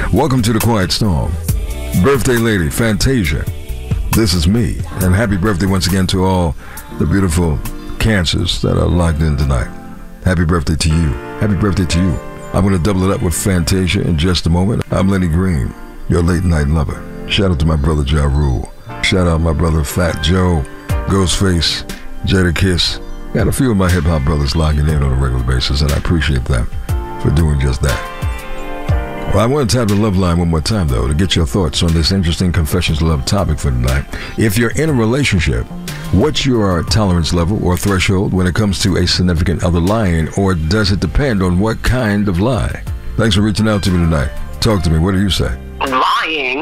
Welcome to the Quiet Storm. Birthday lady, Fantasia. This is me. And happy birthday once again to all the beautiful Cancers that are locked in tonight. Happy birthday to you. Happy birthday to you. I'm going to double it up with Fantasia in just a moment. I'm Lenny Green, your late night lover. Shout out to my brother Ja Rule. Shout out my brother Fat Joe, Ghostface, Jada Kiss. Got a few of my hip hop brothers locking in on a regular basis, and I appreciate them for doing just that. Well, I want to tap the love line one more time, though, to get your thoughts on this interesting Confessions of Love topic for tonight. If you're in a relationship, what's your tolerance level or threshold when it comes to a significant other lying, or does it depend on what kind of lie? Thanks for reaching out to me tonight. Talk to me. What do you say? Lying?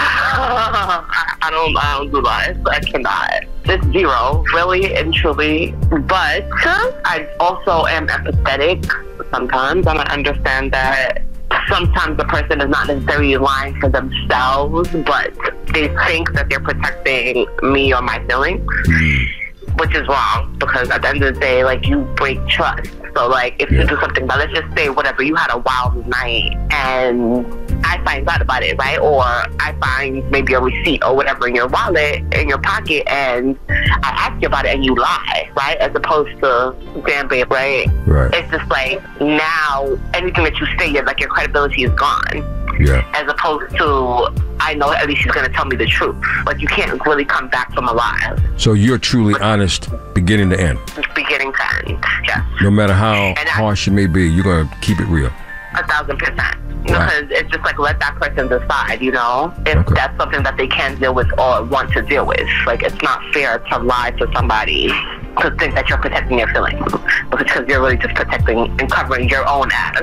I don't do lies. I cannot. It's zero, really and truly. But I also am empathetic sometimes, and I understand that sometimes the person is not necessarily lying for themselves, but they think that they're protecting me or my feelings, which is wrong, because at the end of the day, like, you break trust. So, like, if you do something, but let's just say, whatever, you had a wild night, and I find out about it, right? Or I find maybe a receipt or whatever in your wallet, in your pocket, and I ask you about it and you lie, right? As opposed to, damn, babe, right? It's just like, now, anything that you say, like, your credibility is gone. Yeah. As opposed to, I know at least she's going to tell me the truth. Like, you can't really come back from a lie. So you're truly honest beginning to end? Beginning to end, yes. No matter how harsh it may be, you're going to keep it real? 1,000%. Because it's just like, let that person decide, you know, if that's something that they can deal with or want to deal with. Like, it's not fair to lie to somebody to think that you're protecting their feelings, because you're really just protecting and covering your own ass.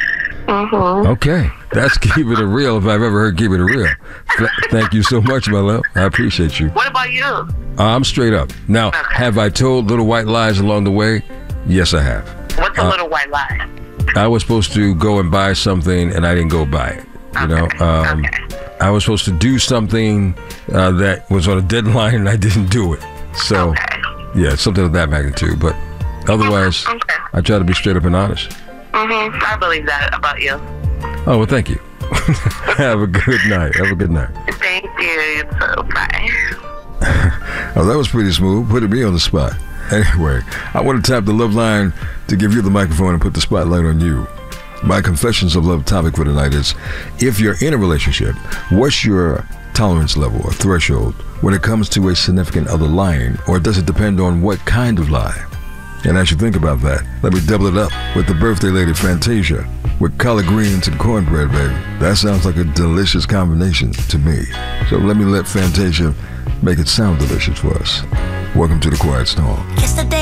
Okay, that's keeping it real if I've ever heard keeping it real. Thank you so much, my love. I appreciate you. What about you? I'm straight up. Now, have I told little white lies along the way? Yes, I have. What's a little white lie? I was supposed to go and buy something and I didn't go buy it. You know, I was supposed to do something that was on a deadline and I didn't do it. So, yeah, something of that magnitude. But otherwise, I try to be straight up and honest. I believe that about you. Oh, well, thank you. Have a good night. Have a good night. Thank you. Bye. Oh, that was pretty smooth. Putting me on the spot. Anyway, I want to tap the love line to give you the microphone and put the spotlight on you. My Confessions of Love topic for tonight is, if you're in a relationship, what's your tolerance level or threshold when it comes to a significant other lying, or does it depend on what kind of lie? And as you think about that, let me double it up with the birthday lady Fantasia with collard greens and cornbread, baby. That sounds like a delicious combination to me. So let me let Fantasia make it sound delicious for us. Welcome to the Quiet Storm.